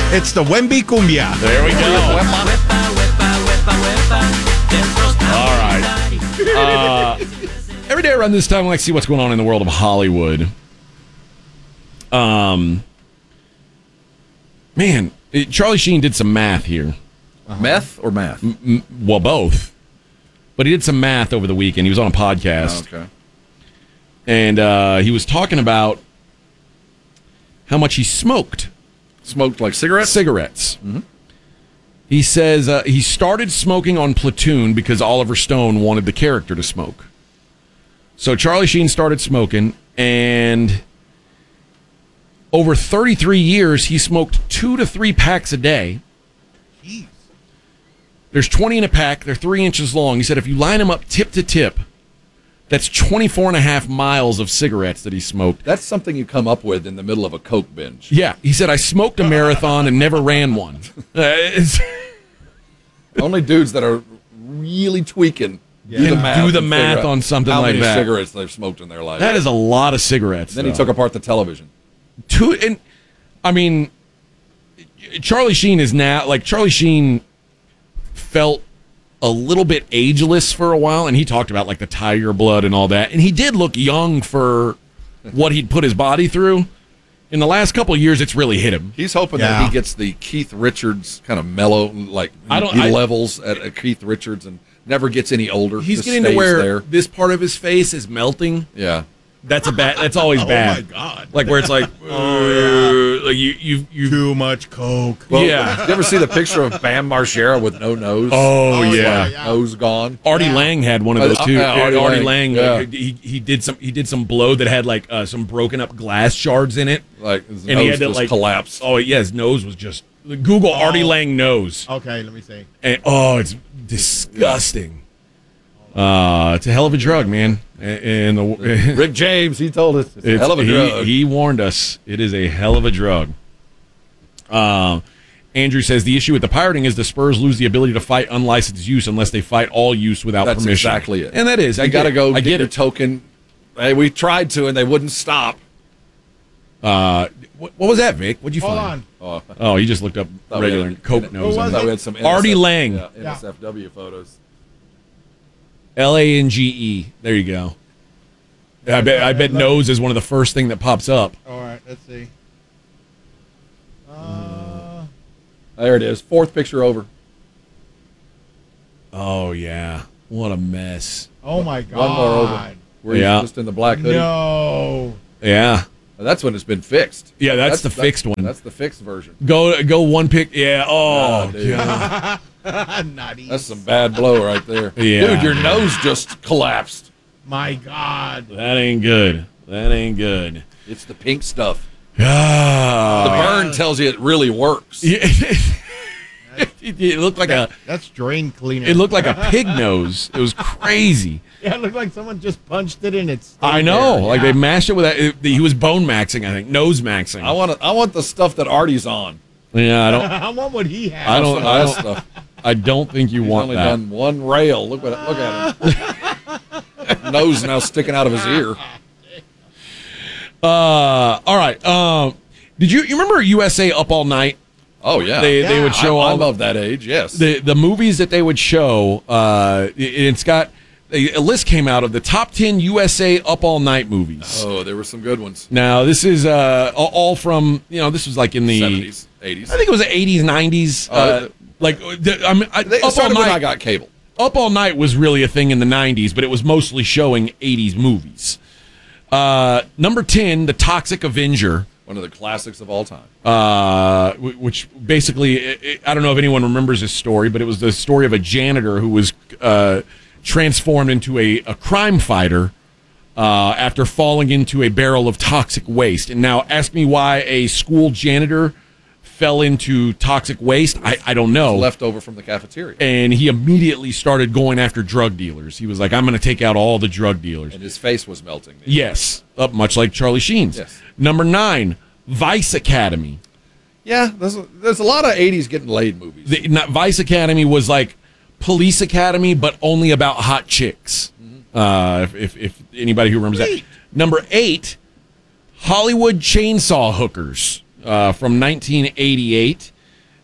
It's the Wemby Cumbia. There we go. All right. Every day around this time, I like to see what's going on in the world of Hollywood. Man, Charlie Sheen did some math here. Meth or math? Well, both. But he did some math over the weekend. He was on a podcast. Oh, okay. And he was talking about how much he smoked. Smoked like cigarettes? Cigarettes. Mm-hmm. He says he started smoking on Platoon because Oliver Stone wanted the character to smoke. So Charlie Sheen started smoking, and over 33 years, he smoked 2 to 3 packs a day. Jeez. There's 20 in a pack. They're 3 inches long. He said if you line them up tip to tip, that's 24 and a half miles of cigarettes that he smoked. That's something you come up with in the middle of a Coke binge. Yeah. He said, I smoked a marathon and never ran one. Only dudes that are really tweaking do the math on something how like many that. cigarettes they've smoked in their life. That is a lot of cigarettes. Then he took apart the television. Charlie Sheen is now, like, Charlie Sheen felt a little bit ageless for a while, and he talked about, like, the tiger blood and all that, and he did look young for what he'd put his body through. In the last couple of years, it's really hit him. He's hoping that he gets the Keith Richards kind of mellow, like he levels at Keith Richards and never gets any older. He's just getting to stays where there. this part of his face is melting. Yeah. That's always bad. Oh, my God. Like, where it's like, like you too much Coke. Well, yeah. Did you ever see the picture of Bam Margera with no nose? Oh, yeah. yeah. Nose gone. Artie Lang had one of those too. Artie Lang, yeah. he did some blow that had like some broken up glass shards in it, Like his and nose he had to just like collapse. Oh yeah, his nose was just. Google Artie Lang nose. Okay, let me see. And it's disgusting. It's a hell of a drug, man. And Rick James, he told us it's a hell of a drug. He warned us. It is a hell of a drug. Andrew says the issue with the pirating is the Spurs lose the ability to fight unlicensed use unless they fight all use without That's permission. exactly it. And that is. You got to go I get get your it. token. Hey, we tried to, and they wouldn't stop. What was that, Vic? What'd you Hold find? on. Oh, he just looked up Thought regular we had- Coke nose. Who on was it. Thought we had some Artie Lang. Yeah, NSFW photos. Lange. There you go. I bet nose is one of the first thing that pops up. All right, let's see. There it is. 4th picture over. Oh yeah, what a mess. Oh, my God. One more over. Where he's just in the black hoodie. No. Yeah, That's when it's been fixed. yeah. That's the fixed one. That's the fixed version. Go one pick. Yeah. Oh, Oh, dude. God. Naughty. That's some bad blow right there. Yeah. Dude, your nose just collapsed. My God. That ain't good. That ain't good. It's the pink stuff. Oh, The burn tells you it really works. yeah. It looked like That's drain cleaner. It looked like a pig nose. It was crazy. Yeah, it looked like someone just punched it in its. I know. There. Like Yeah. they mashed it with that. He was bone maxing, I think. Nose maxing. I want the stuff that Artie's on. Yeah, I don't. I want what he has. I don't. Some of that stuff. I don't think you He's want only that. done one rail. Look at him. Nose now sticking out of his ear. All right. Did you remember USA Up All Night? Oh yeah, They would show all I'm of that age. Yes. the movies that they would show. It's got a list came out of the top 10 USA Up All Night movies. Oh, there were some good ones. Now this is all from this was like in the 70s, 80s. I think it was the 80s, 90s. They Up All started when I Night. got cable. Up All Night was really a thing in the 90s, but it was mostly showing 80s movies. Number 10, The Toxic Avenger. One of the classics of all time. Which basically, I don't know if anyone remembers this story, but it was the story of a janitor who was transformed into a crime fighter after falling into a barrel of toxic waste. And now, ask me why a school janitor fell into toxic waste. I don't know. Left over from the cafeteria. And he immediately started going after drug dealers. He was like, I'm going to take out all the drug dealers. And his face was melting. Yes, much like Charlie Sheen's. Yes. Number 9, Vice Academy. Yeah, there's a lot of 80s getting laid movies. Vice Academy was like Police Academy, but only about hot chicks. If anybody who remembers that. Number 8, Hollywood Chainsaw Hookers from 1988.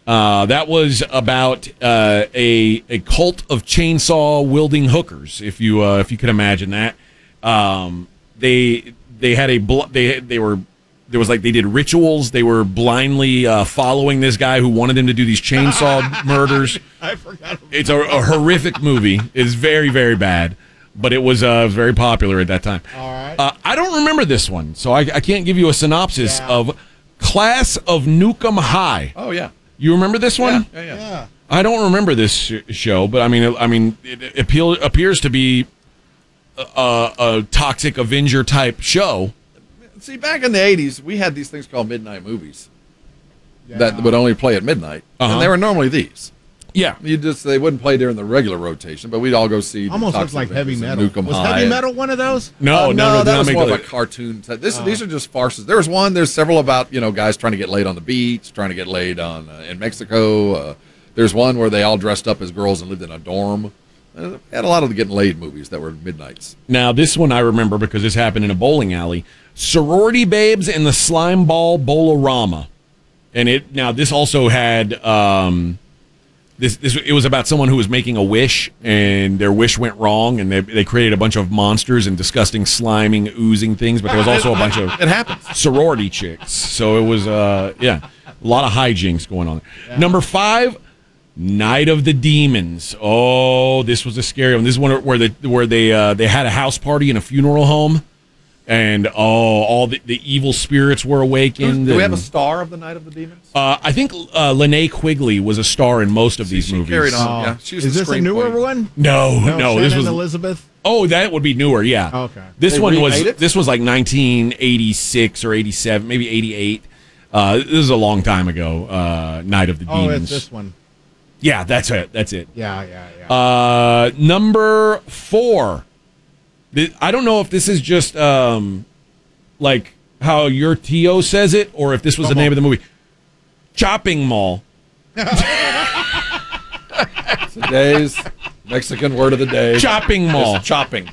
That was about a cult of chainsaw wielding hookers, if you could imagine that. They had they did rituals. They were blindly following this guy who wanted them to do these chainsaw murders. I forgot. It's a horrific movie. It's very, very bad, but it was very popular at that time. All right. I don't remember this one, so I can't give you a synopsis of Class of Nukem High. Oh yeah. You remember this one? Yeah. I don't remember this show, but I mean, it appears to be a toxic Avenger type show. See, back in the 80s, we had these things called midnight movies that would only play at midnight, and they were normally these. Yeah, they wouldn't play during the regular rotation, but we'd all go see. Almost looks like Heavy Metal. Nukem Was High. Heavy Metal one of those? No, that was more of a cartoon. These are just farces. There's several about guys trying to get laid on the beach, trying to get laid on in Mexico. There's one where they all dressed up as girls and lived in a dorm. Had a lot of the getting laid movies that were midnights. Now this one I remember because this happened in a bowling alley. Sorority Babes and the Slime Ball Bolorama, and this also had it was about someone who was making a wish and their wish went wrong, and they created a bunch of monsters and disgusting sliming oozing things, but there was also a bunch of it happens sorority chicks, so it was a lot of hijinks going on there. Number 5, Night of the Demons. Oh, this was a scary one. This is one where they had a house party in a funeral home, and all the evil spirits were awakened. Do we have a star of the Night of the Demons? I think Linnea Quigley was a star in most of these movies. Carried on. Yeah, she was Is this a newer one? No. This Shannon was Elizabeth. Oh, that would be newer. Yeah. Okay. This They one was remade it? this was like 1986 or 87, maybe 88. This is a long time ago. Night of the Oh, Demons. it's this one. Yeah, that's it. Yeah. Number 4. I don't know if this is just like how your T.O. says it, or if this was the name of the movie. Chopping Mall. Today's Mexican word of the day. Chopping Mall. Is chopping.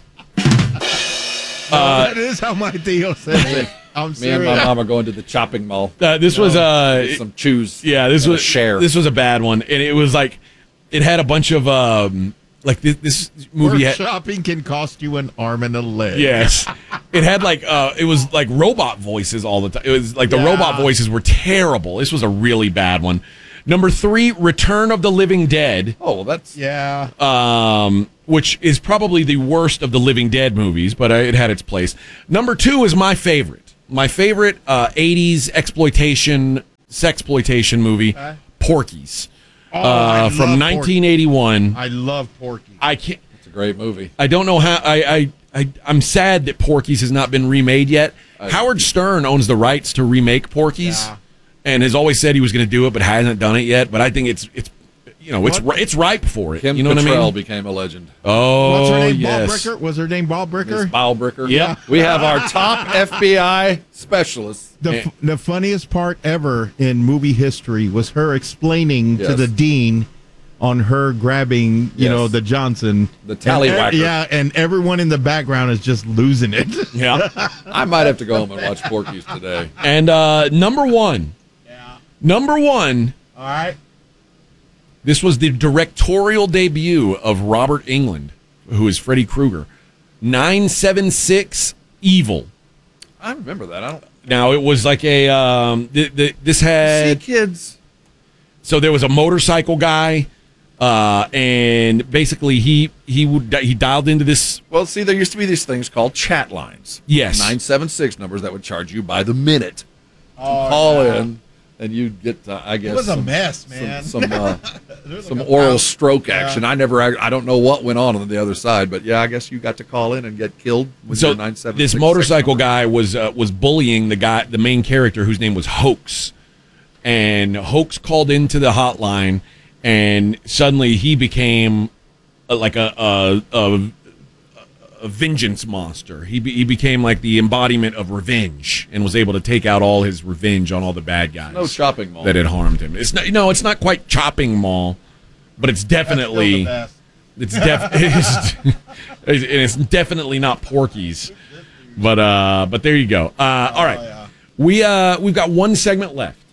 That is how my Theo says it. I'm Me and my serious. mom are going to the chopping mall. This was Get some chews. yeah, this and a was share. This was a bad one, and it was like it had a bunch of like this movie Where had. shopping can cost you an arm and a leg. Yes, it had like it was like robot voices all the time. It was like the Yeah. robot voices were terrible. This was a really bad one. Number 3, Return of the Living Dead. Oh, well, that's Yeah. Which is probably the worst of the Living Dead movies, but it had its place. Number 2 is my favorite. My favorite 80s sexploitation movie, Porky's. I love From 1981. I love Porky. I can't. a great movie. I don't know how. I'm sad that Porky's has not been remade yet. Howard Stern owns the rights to remake Porky's, and has always said he was going to do it, but hasn't done it yet. But I think it's it's ripe for it. Kim you know what I Cattrall mean? became a legend. Oh, What's her name? yes. Ball Bricker? Was her name Ball Miss Bricker? Bowbricker. Yeah. We have our top FBI specialists. The funniest part ever in movie history was her explaining to Yes. the dean on her grabbing, Yes. the Johnson. The tallywhacker. Yeah, and everyone in the background is just losing it. Yeah. I might have to go home and watch Porky's today. And number 1. Yeah. Number 1. All right. This was the directorial debut of Robert Englund, who is Freddy Krueger. 976 Evil. I remember that. I don't Now it was like a this had see kids. so there was a motorcycle guy, and basically he dialed into this. Well, see, there used to be these things called chat lines. Yes. 976 numbers that would charge you by the minute. Call in, and you'd get, I guess, It was a some- mess, man. some oral stroke action. I don't know what went on the other side, but yeah, I guess you got to call in and get killed with So your 976. this motorcycle guy was bullying the main character whose name was Hoax, and Hoax called into the hotline, and suddenly he became like a vengeance monster. He became like the embodiment of revenge, and was able to take out all his revenge on all the bad guys. No chopping mall. that had harmed him. It's not quite chopping mall, but it's definitely it's definitely not Porky's. But there you go. All right, we've got one segment left.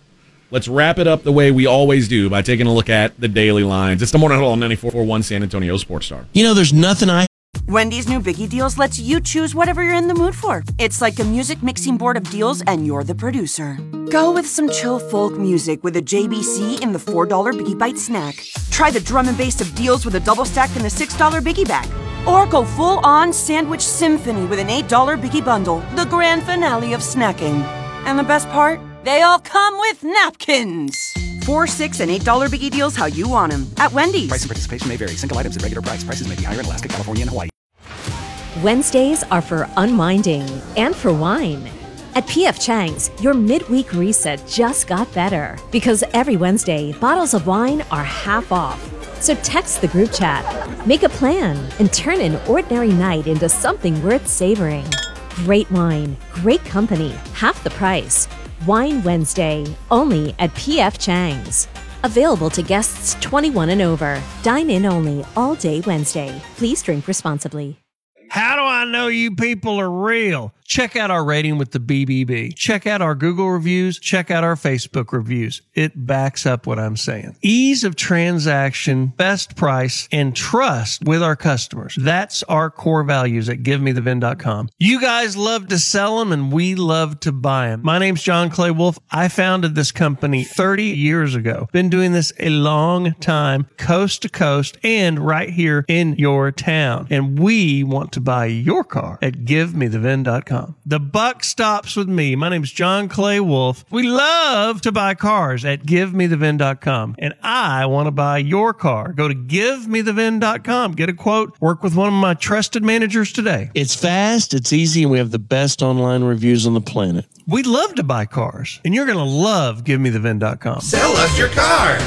let's wrap it up the way we always do by taking a look at the daily lines. It's the Morning Huddle on 94.1 San Antonio Sports Star. You know, there's nothing Wendy's new Biggie Deals lets you choose whatever you're in the mood for. It's like a music mixing board of deals, and you're the producer. Go with some chill folk music with a JBC in the $4 Biggie Bite snack. Try the drum and bass of deals with a double stack in the $6 Biggie Bag. Or go full-on sandwich symphony with an $8 Biggie Bundle, the grand finale of snacking. And the best part? They all come with napkins. $4, $6, and $8 Biggie Deals how you want them at Wendy's. Price and participation may vary. Single items at regular price. Prices may be higher in Alaska, California, and Hawaii. Wednesdays are for unwinding and for wine. At P.F. Chang's, your midweek reset just got better because every Wednesday, bottles of wine are half off. So text the group chat, make a plan, and turn an ordinary night into something worth savoring. Great wine, great company, half the price. Wine Wednesday, only at P.F. Chang's. Available to guests 21 and over. Dine in only all day Wednesday. Please drink responsibly. How do I know you people are real? Check out our rating with the BBB. Check out our Google reviews. Check out our Facebook reviews. It backs up what I'm saying. Ease of transaction, best price, and trust with our customers. That's our core values at GiveMeTheVin.com. You guys love to sell them, and we love to buy them. My name's John Clay Wolf. I founded this company 30 years ago. Been doing this a long time, coast to coast, and right here in your town. And we want to buy your car at GiveMeTheVin.com. The buck stops with me. My name's John Clay Wolf. We love to buy cars at GiveMeTheVin.com. And I want to buy your car. Go to GiveMeTheVin.com. Get a quote. Work with one of my trusted managers today. It's fast, it's easy, and we have the best online reviews on the planet. We love to buy cars, and you're going to love GiveMeTheVin.com. Sell us your car.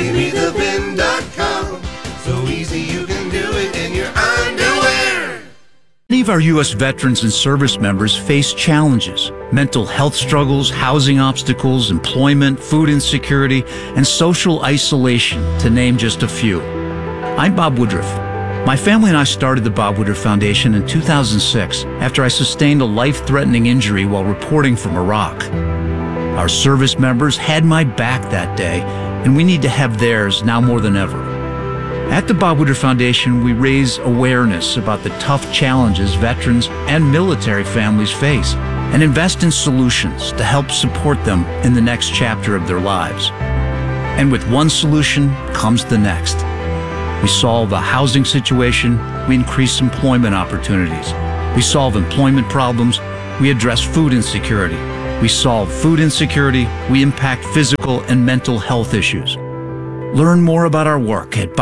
GiveMeTheVin.com. So easy you can do it in your underwear. Many of our U.S. veterans and service members face challenges: mental health struggles, housing obstacles, employment, food insecurity, and social isolation, to name just a few. I'm Bob Woodruff. My family and I started the Bob Woodruff Foundation in 2006 after I sustained a life-threatening injury while reporting from Iraq. Our service members had my back that day, and we need to have theirs now more than ever. At the Bob Woodruff Foundation, we raise awareness about the tough challenges veterans and military families face and invest in solutions to help support them in the next chapter of their lives. And with one solution comes the next. We solve a housing situation, we increase employment opportunities. We solve employment problems, we address food insecurity. We solve food insecurity, we impact physical and mental health issues. Learn more about our work at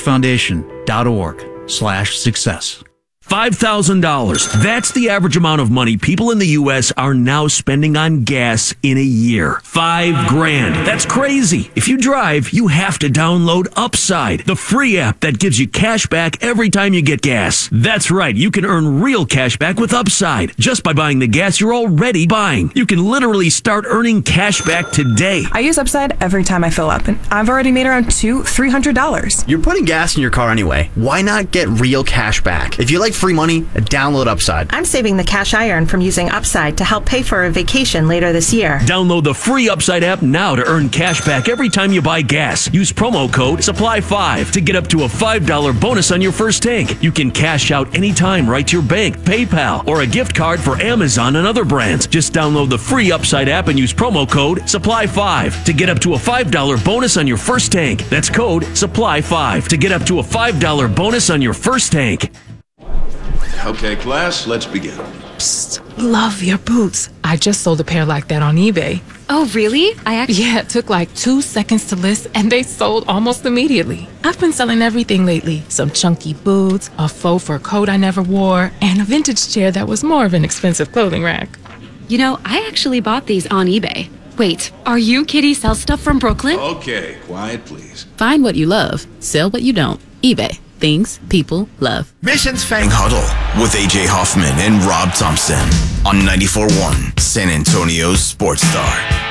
bobwoodrufffoundation.org/success. $5,000. That's the average amount of money people in the U.S. are now spending on gas in a year. $5,000. That's crazy. If you drive, you have to download Upside, the free app that gives you cash back every time you get gas. That's right. You can earn real cash back with Upside just by buying the gas you're already buying. You can literally start earning cash back today. I use Upside every time I fill up, and I've already made around $300. You're putting gas in your car anyway. Why not get real cash back? If you like free money, download Upside. I'm saving the cash I earn from using Upside to help pay for a vacation later this year. Download the free Upside app now to earn cash back every time you buy gas. Use promo code SUPPLY5 to get up to a $5 bonus on your first tank. You can cash out anytime right to your bank, PayPal, or a gift card for Amazon and other brands. Just download the free Upside app and use promo code SUPPLY5 to get up to a $5 bonus on your first tank. That's code SUPPLY5 to get up to a $5 bonus on your first tank. Okay, class, let's begin. Psst, love your boots. I just sold a pair like that on eBay. Oh, really? Yeah, it took like 2 seconds to list and they sold almost immediately. I've been selling everything lately. Some chunky boots, a faux fur coat I never wore, and a vintage chair that was more of an expensive clothing rack. You know, I actually bought these on eBay. Wait, are you Kitty Sell Stuff from Brooklyn? Okay, quiet, please. Find what you love, sell what you don't. eBay. Things people love. Missions Fang Huddle with AJ Hoffman and Rob Thompson on 94.1 San Antonio's Sports Star.